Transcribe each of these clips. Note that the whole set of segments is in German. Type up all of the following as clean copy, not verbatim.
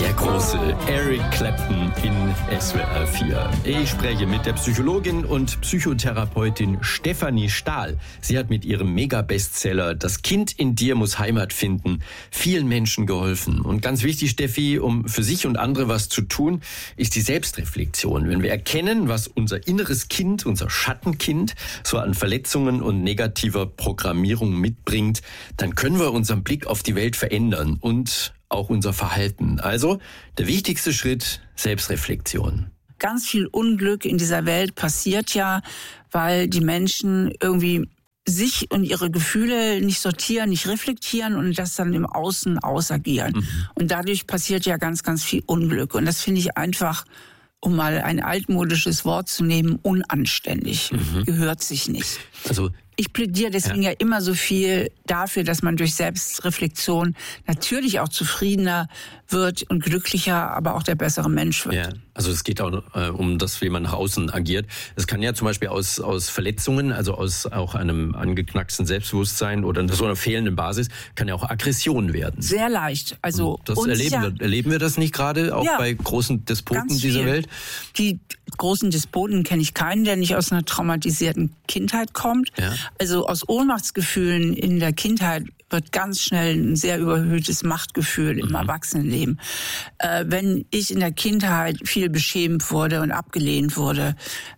Der große Eric Clapton in SWR 4. Ich spreche mit der Psychologin und Psychotherapeutin Stefanie Stahl. Sie hat mit ihrem Mega-Bestseller "Das Kind in dir muss Heimat finden" vielen Menschen geholfen. Und ganz wichtig, Steffi, um für sich und andere was zu tun, ist die Selbstreflexion. Wenn wir erkennen, was unser inneres Kind, unser Schattenkind, so an Verletzungen und negativer Programmierung mitbringt, dann können wir unseren Blick auf die Welt verändern und auch unser Verhalten. Also der wichtigste Schritt, Selbstreflexion. Ganz viel Unglück in dieser Welt passiert ja, weil die Menschen irgendwie sich und ihre Gefühle nicht sortieren, nicht reflektieren und das dann im Außen ausagieren. Und dadurch passiert ja ganz, ganz viel Unglück. Und das finde ich einfach, um mal ein altmodisches Wort zu nehmen, unanständig. Gehört sich nicht. Also ich plädiere deswegen ja immer so viel dafür, dass man durch Selbstreflexion natürlich auch zufriedener wird und glücklicher, aber auch der bessere Mensch wird. Ja, also es geht auch um das, wie man nach außen agiert. Es kann ja zum Beispiel aus Verletzungen, also aus auch einem angeknacksten Selbstbewusstsein oder so einer fehlenden Basis, kann ja auch Aggression werden. Sehr leicht. Also das erleben wir das nicht gerade, auch bei großen Despoten dieser Welt? Die großen Despoten kenne ich keinen, der nicht aus einer traumatisierten Kindheit kommt. Ja. Also aus Ohnmachtsgefühlen in der Kindheit wird ganz schnell ein sehr überhöhtes Machtgefühl im Erwachsenenleben. Wenn ich in der Kindheit viel beschämt wurde und abgelehnt wurde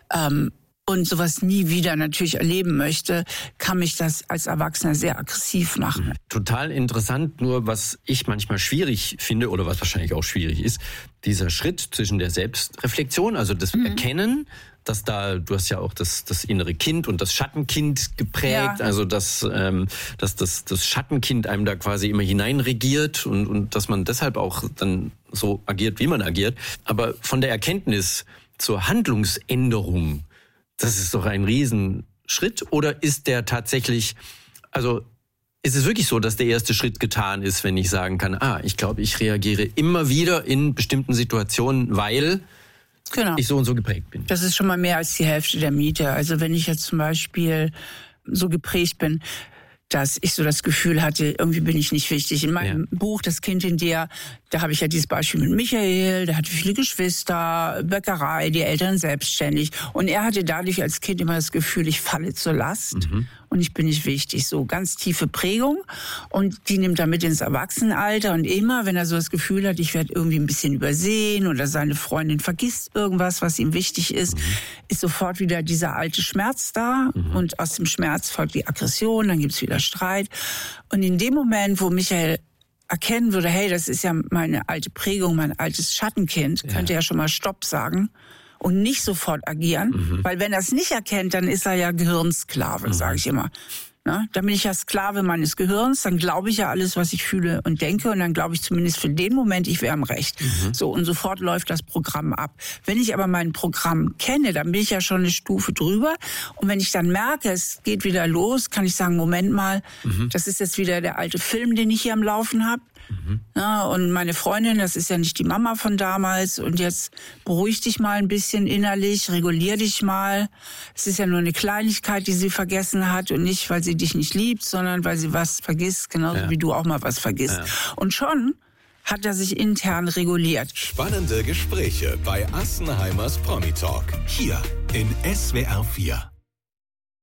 und sowas nie wieder natürlich erleben möchte, kann mich das als Erwachsener sehr aggressiv machen. Total interessant, nur was ich manchmal schwierig finde oder was wahrscheinlich auch schwierig ist, dieser Schritt zwischen der Selbstreflexion, also das Erkennen, dass da, du hast ja auch das innere Kind und das Schattenkind geprägt, also dass das Schattenkind einem da quasi immer hineinregiert und dass man deshalb auch dann so agiert, wie man agiert. Aber von der Erkenntnis zur Handlungsänderung, das ist doch ein Riesenschritt, oder ist der tatsächlich, also ist es wirklich so, dass der erste Schritt getan ist, wenn ich sagen kann, ich glaube, ich reagiere immer wieder in bestimmten Situationen, weil ich so und so geprägt bin. Das ist schon mal mehr als die Hälfte der Miete. Also wenn ich jetzt zum Beispiel so geprägt bin, dass ich so das Gefühl hatte, irgendwie bin ich nicht wichtig. In meinem Buch "Das Kind in dir", da habe ich ja dieses Beispiel mit Michael, der hatte viele Geschwister, Bäckerei, die Eltern selbstständig. Und er hatte dadurch als Kind immer das Gefühl, ich falle zur Last und ich bin nicht wichtig. So ganz tiefe Prägung. Und die nimmt er mit ins Erwachsenenalter. Und immer, wenn er so das Gefühl hat, ich werde irgendwie ein bisschen übersehen oder seine Freundin vergisst irgendwas, was ihm wichtig ist, ist sofort wieder dieser alte Schmerz da. Und aus dem Schmerz folgt die Aggression, dann gibt's wieder Streit. Und in dem Moment, wo Michael erkennen würde, hey, das ist ja meine alte Prägung, mein altes Schattenkind, könnte er schon mal Stopp sagen und nicht sofort agieren. Weil wenn er es nicht erkennt, dann ist er ja Gehirnsklave, sage ich immer. Na, dann bin ich ja Sklave meines Gehirns, dann glaube ich ja alles, was ich fühle und denke, und dann glaube ich zumindest für den Moment, ich wäre am Recht. So, und sofort läuft das Programm ab. Wenn ich aber mein Programm kenne, dann bin ich ja schon eine Stufe drüber, und wenn ich dann merke, es geht wieder los, kann ich sagen, Moment mal, das ist jetzt wieder der alte Film, den ich hier am Laufen habe. Ja, und meine Freundin, das ist ja nicht die Mama von damals, und jetzt beruhig dich mal ein bisschen innerlich, regulier dich mal. Es ist ja nur eine Kleinigkeit, die sie vergessen hat, und nicht, weil sie dich nicht liebt, sondern weil sie was vergisst, genauso wie du auch mal was vergisst. Und schon hat er sich intern reguliert. Spannende Gespräche bei Assenheimers Promi Talk. Hier in SWR 4.